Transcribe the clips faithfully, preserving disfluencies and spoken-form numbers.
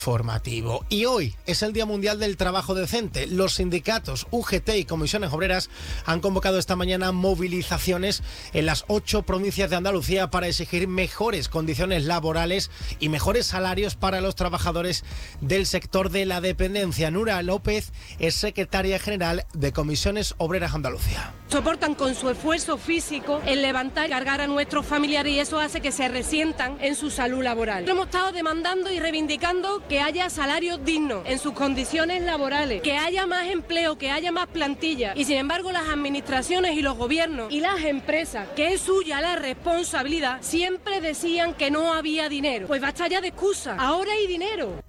Formativo. Y hoy es el Día Mundial del Trabajo Decente. Los sindicatos U G T y comisiones obreras han convocado esta mañana movilizaciones en las ocho provincias de Andalucía para exigir mejores condiciones laborales y mejores salarios para los trabajadores del sector de la dependencia. Nura López es secretaria general de Comisiones Obreras Andalucía. Soportan con su esfuerzo físico el levantar y cargar a nuestros familiares y eso hace que se resientan en su salud laboral. Hemos estado demandando y reivindicando que haya salarios dignos en sus condiciones laborales, que haya más empleo, que haya más plantilla. Y sin embargo las administraciones y los gobiernos y las empresas, que es suya la responsabilidad, siempre decían que no había dinero. Pues basta ya de excusas, ahora hay dinero.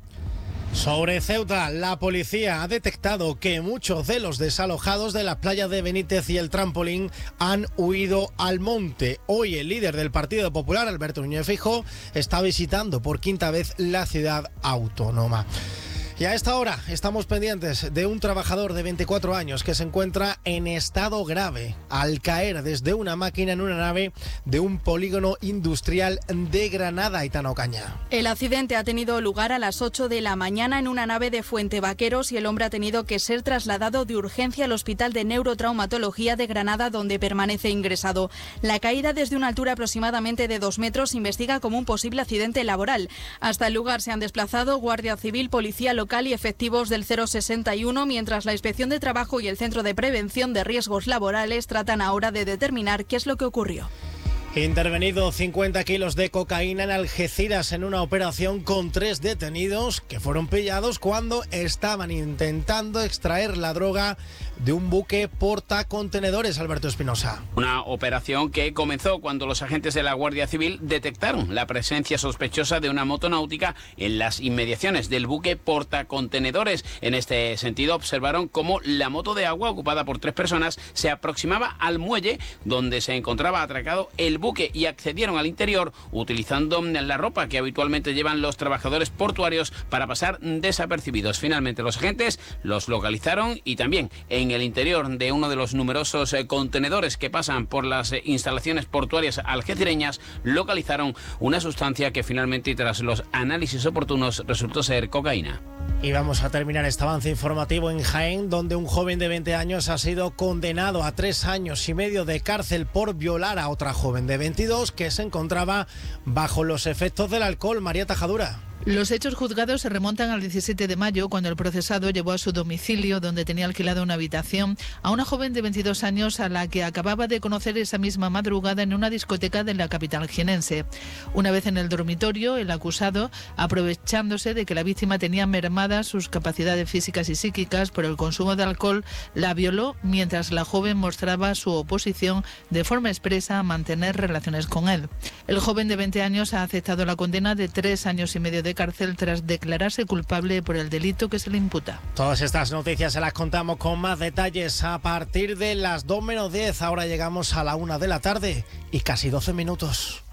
Sobre Ceuta, la policía ha detectado que muchos de los desalojados de la playa de Benítez y el Trampolín han huido al monte. Hoy el líder del Partido Popular, Alberto Núñez Feijóo, está visitando por quinta vez la ciudad autónoma. Y a esta hora estamos pendientes de un trabajador de veinticuatro años que se encuentra en estado grave al caer desde una máquina en una nave de un polígono industrial de Granada, Aitana Ocaña. El accidente ha tenido lugar a las ocho de la mañana en una nave de Fuentevaqueros y el hombre ha tenido que ser trasladado de urgencia al Hospital de Neurotraumatología de Granada, donde permanece ingresado. La caída desde una altura aproximadamente de dos metros se investiga como un posible accidente laboral. Hasta el lugar se han desplazado Guardia Civil, Policía Local y efectivos del cero sesenta y uno, mientras la Inspección de Trabajo y el Centro de Prevención de Riesgos Laborales tratan ahora de determinar qué es lo que ocurrió. Intervenido cincuenta kilos de cocaína en Algeciras en una operación con tres detenidos que fueron pillados cuando estaban intentando extraer la droga de un buque portacontenedores. Alberto Espinosa. Una operación que comenzó cuando los agentes de la Guardia Civil detectaron la presencia sospechosa de una motonáutica en las inmediaciones del buque portacontenedores. En este sentido, observaron cómo la moto de agua ocupada por tres personas se aproximaba al muelle donde se encontraba atracado el buque y accedieron al interior utilizando la ropa que habitualmente llevan los trabajadores portuarios para pasar desapercibidos. Finalmente los agentes los localizaron y también en el interior de uno de los numerosos eh, contenedores que pasan por las eh, instalaciones portuarias algecireñas localizaron una sustancia que finalmente, tras los análisis oportunos, resultó ser cocaína. Y vamos a terminar este avance informativo en Jaén, donde un joven de veinte años ha sido condenado a tres años y medio de cárcel por violar a otra joven de veintidós que se encontraba bajo los efectos del alcohol. María Tajadura. Los hechos juzgados se remontan al diecisiete de mayo, cuando el procesado llevó a su domicilio, donde tenía alquilada una habitación, a una joven de veintidós años a la que acababa de conocer esa misma madrugada en una discoteca de la capital jienense. Una vez en el dormitorio, el acusado, aprovechándose de que la víctima tenía mermadas sus capacidades físicas y psíquicas por el consumo de alcohol, la violó mientras la joven mostraba su oposición de forma expresa a mantener relaciones con él. El joven de veinte años ha aceptado la condena de tres años y medio de cárcel tras declararse culpable por el delito que se le imputa. Todas estas noticias se las contamos con más detalles a partir de las dos menos diez. Ahora llegamos a la una de la tarde y casi doce minutos.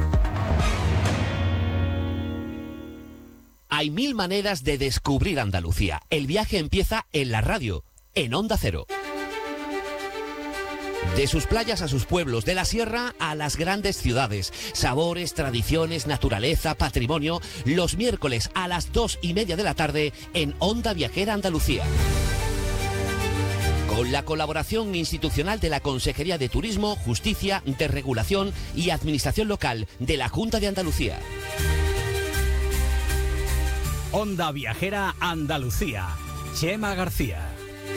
Hay mil maneras de descubrir Andalucía. El viaje empieza en la radio, en Onda Cero. De sus playas a sus pueblos, de la sierra a las grandes ciudades. Sabores, tradiciones, naturaleza, patrimonio. Los miércoles a las dos y media de la tarde en Onda Viajera Andalucía. Con la colaboración institucional de la Consejería de Turismo, Justicia, Desregulación y Administración Local de la Junta de Andalucía. Onda Viajera Andalucía. Chema García.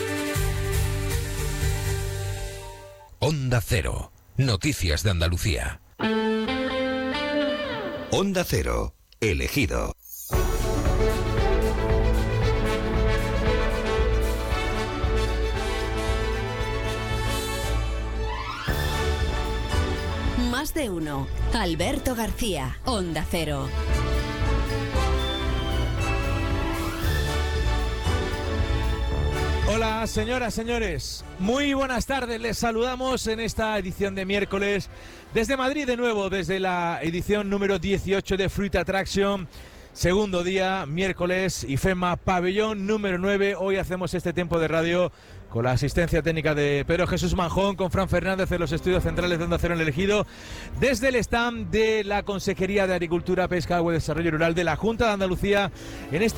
Onda Cero. Noticias de Andalucía. Onda Cero. Elegido. Más de uno. Alberto García. Onda Cero. Hola, señoras, señores. Muy buenas tardes. Les saludamos en esta edición de miércoles desde Madrid, de nuevo, desde la edición número dieciocho de Fruit Attraction. Segundo día, miércoles, IFEMA Pabellón número nueve. Hoy hacemos este tiempo de radio con la asistencia técnica de Pedro Jesús Manjón, con Fran Fernández en los estudios centrales de Onda Cero en el Ejido, desde el stand de la Consejería de Agricultura, Pesca, Agua y Desarrollo Rural de la Junta de Andalucía, en este